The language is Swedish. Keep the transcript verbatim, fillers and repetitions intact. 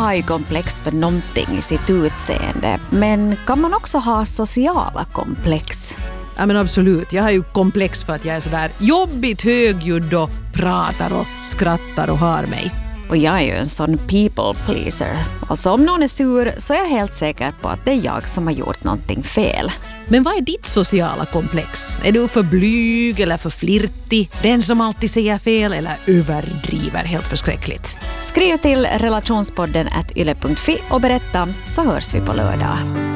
har ju komplex för någonting i sitt utseende. Men kan man också ha sociala komplex? Ja, men absolut. Jag har ju komplex för att jag är sådär jobbigt högljudd och pratar och skrattar och har mig. Och jag är ju en sån people pleaser. Alltså om någon är sur så är jag helt säker på att det är jag som har gjort någonting fel. Men vad är ditt sociala komplex? Är du för blyg eller för flirtig? Den som alltid säger fel eller överdriver helt förskräckligt? Skriv till relationspodden at yle punkt fi och berätta, så hörs vi på lördag.